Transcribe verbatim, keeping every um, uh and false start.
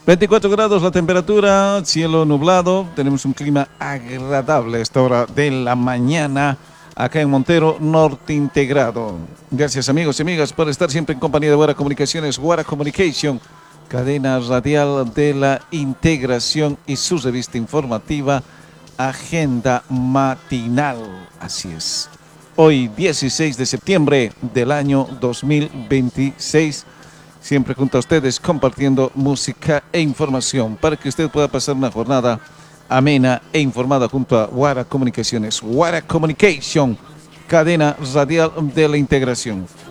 veinticuatro grados la temperatura, cielo nublado, tenemos un clima agradable a esta hora de la mañana acá en Montero Norte Integrado. Gracias amigos y amigas por estar siempre en compañía de Guara Comunicaciones, Guara Communication, cadena radial de la integración y su revista informativa Agenda Matinal. Así es. Hoy dieciséis de septiembre del año dos mil veintiséis. Siempre junto a ustedes compartiendo música e información para que usted pueda pasar una jornada amena e informada junto a Guara Comunicaciones. Guara Communication, cadena radial de la integración.